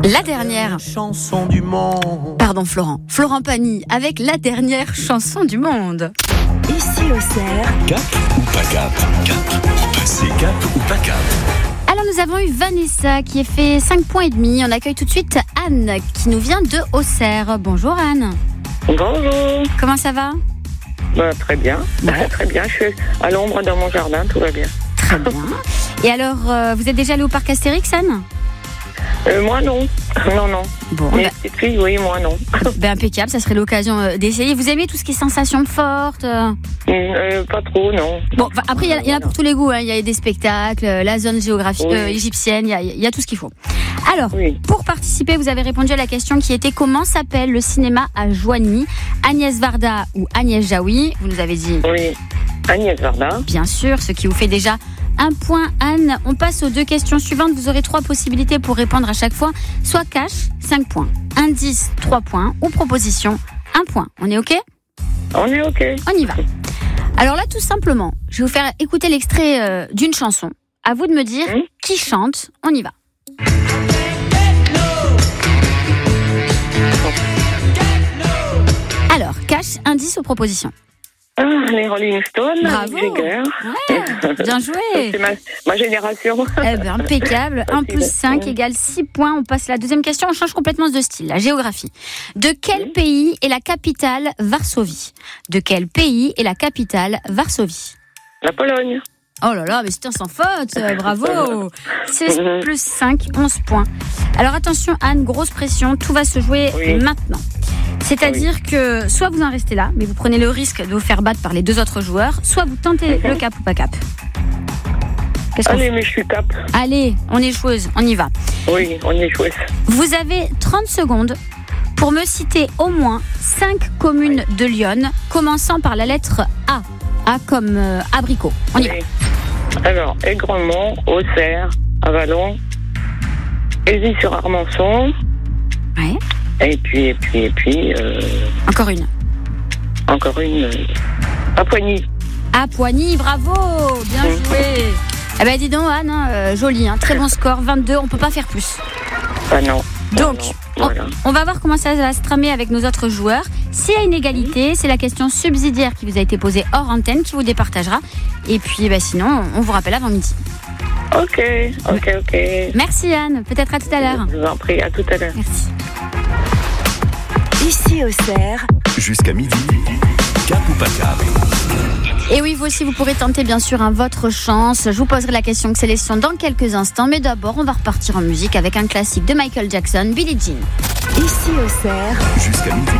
La dernière chanson du monde. Pardon Florent Pagny avec la dernière chanson du monde. Ici Auxerre. Cap ou pas cap? C'est cap ou pas cap? Alors nous avons eu Vanessa qui a fait 5 points et demi. On accueille tout de suite Anne qui nous vient de Auxerre. Bonjour Anne. Bonjour. Comment ça va? Très bien. Très bien. Je suis à l'ombre dans mon jardin, tout va bien. Très bien. Et alors, vous êtes déjà allé au parc Astérix, Anne? Moi non. Non. Bon, Mais petite fille, oui, moi non. Impeccable, ça serait l'occasion d'essayer. Vous aimez tout ce qui est sensations fortes? Pas trop, non. Bon, après, il y en a pour tous les goûts. Hein. Il y a des spectacles, la zone géographique égyptienne, il y a tout ce qu'il faut. Alors, pour participer, vous avez répondu à la question qui était comment s'appelle le cinéma à Joigny? Agnès Varda ou Agnès Jaoui? Vous nous avez dit. Oui, Agnès Varda. Bien sûr, ce qui vous fait déjà un point, Anne. On passe aux 2 questions suivantes. Vous aurez 3 possibilités pour répondre à chaque fois. Soit cash, 5 points. Indice, 3 points. Ou proposition, 1 point. On est OK? On est OK. On y va. Alors là, tout simplement, je vais vous faire écouter l'extrait d'une chanson. À vous de me dire qui chante. On y va. Alors, cash, indice ou proposition? Les Rolling Stones. Bravo. Jagger. Ouais, bien joué. C'est ma génération. Impeccable. 1 plus 5 égale 6 points. On passe à la deuxième question. On change complètement de style. La géographie. De quel pays est la capitale Varsovie? De quel pays est la capitale Varsovie? La Pologne. Oh là là, mais c'est un sans faute. Bravo. 6 plus 5, 11 points. Alors attention Anne, grosse pression. Tout va se jouer maintenant. C'est-à-dire que soit vous en restez là, mais vous prenez le risque de vous faire battre par les 2 autres joueurs, soit vous tentez le cap ou pas cap. Allez, mais je suis cap. Allez, on est joueuse, on y va. Oui, on est joueuse. Vous avez 30 secondes pour me citer au moins 5 communes de Lyon, commençant par la lettre A. A comme abricot. On y va. Alors, Aigremont, Auxerre, Avallon, Aisy-sur-Armançon. Ouais. Et puis. Encore une. À Poigny. À Poigny, bravo. Bien joué. Eh ben dis donc Anne, joli, hein, très bon score, 22, on peut pas faire plus. Ah non. Donc, voilà. on va voir comment ça va se tramer avec nos autres joueurs. S'il y a une égalité, c'est la question subsidiaire qui vous a été posée hors antenne qui vous départagera. Et puis sinon, on vous rappelle avant midi. Ok. Merci Anne, peut-être à tout à l'heure. Je vous en prie, à tout à l'heure. Merci. Ici Auxerre. Jusqu'à midi, cap ou pas cap? Et oui, vous aussi, vous pourrez tenter bien sûr votre chance. Je vous poserai la question de sélection dans quelques instants. Mais d'abord, on va repartir en musique avec un classique de Michael Jackson, Billie Jean. Ici Auxerre. Jusqu'à midi.